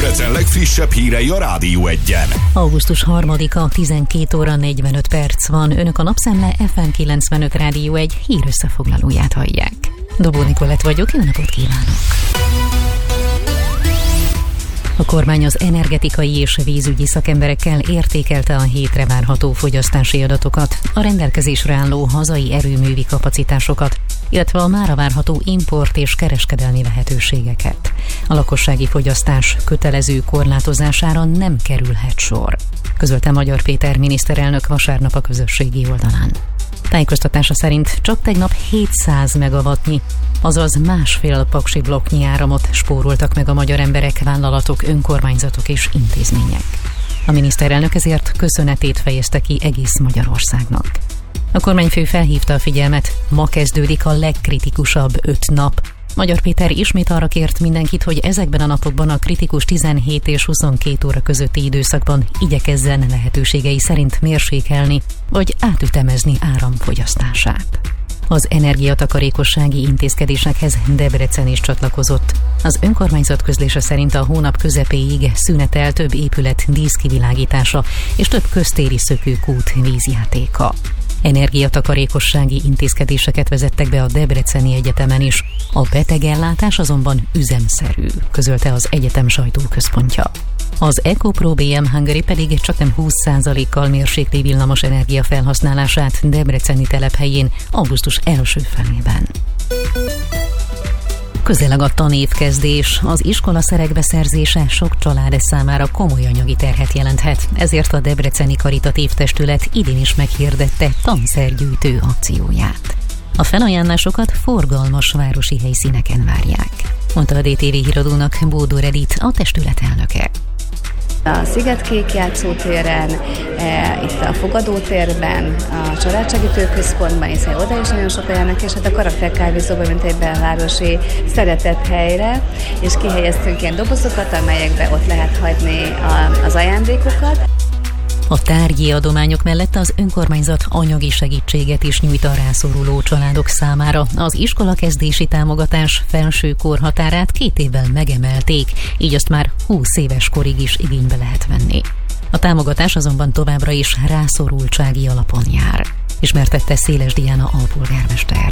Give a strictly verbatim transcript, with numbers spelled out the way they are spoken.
Debrecen legfrissebb hírei a Rádió Egyen. augusztus harmadika, tizenkét óra negyvenöt perc van. Önök a Napszemle ef em kilencvenöt Rádió egy hírösszefoglalóját hallják. Dobó Nikolett vagyok, jó napot kívánok! A kormány az energetikai és vízügyi szakemberekkel értékelte a hétre várható fogyasztási adatokat, a rendelkezésre álló hazai erőművi kapacitásokat, illetve a mára várható import és kereskedelmi lehetőségeket. A lakossági fogyasztás kötelező korlátozására nem kerülhet sor, közölte Magyar Péter miniszterelnök vasárnap a közösségi oldalán. Tájékoztatása szerint csak tegnap hétszáz megawattnyi, azaz másfél paksi blokknyi áramot spóroltak meg a magyar emberek, vállalatok, önkormányzatok és intézmények. A miniszterelnök ezért köszönetét fejezte ki egész Magyarországnak. A kormányfő felhívta a figyelmet, ma kezdődik a legkritikusabb öt nap. Magyar Péter ismét arra kért mindenkit, hogy ezekben a napokban a kritikus tizenhét és huszonkét óra közötti időszakban igyekezzen lehetőségei szerint mérsékelni vagy átütemezni áramfogyasztását. Az energiatakarékossági intézkedésekhez Debrecen is csatlakozott. Az önkormányzat közlése szerint a hónap közepéig szünetel több épület díszkivilágítása és több köztéri szökőkút vízjátéka. Energiatakarékossági intézkedéseket vezettek be a Debreceni Egyetemen is. A betegellátás azonban üzemszerű, közölte az egyetem sajtóközpontja. Az EcoPro bé em Hungary pedig csaknem húsz százalékkal mérsékli villamos energia felhasználását debreceni telephelyén augusztus első felében. Közeleg a tanévkezdés, az iskolaszerek beszerzése sok család számára komoly anyagi terhet jelenthet, ezért a Debreceni Karitatív Testület idén is meghirdette tanszergyűjtő akcióját. A felajánlásokat forgalmas városi helyszíneken várják, mondta a dé té vé híradónak Bódor Edith, a testület elnöke. A Szigetkék játszótéren, e, itt a fogadótérben, a családsegítőközpontban, hiszen oda is nagyon sokan jönnek, és hát a karakterkávézóban, mint egy belvárosi szeretett helyre, és kihelyeztünk ilyen dobozokat, amelyekbe ott lehet hagyni a, az ajándékokat. A tárgyi adományok mellett az önkormányzat anyagi segítséget is nyújt a rászoruló családok számára. Az iskolakezdési támogatás felső korhatárát két évvel megemelték, így azt már húsz éves korig is igénybe lehet venni. A támogatás azonban továbbra is rászorultsági alapon jár, ismertette Széles Diana alpolgármester.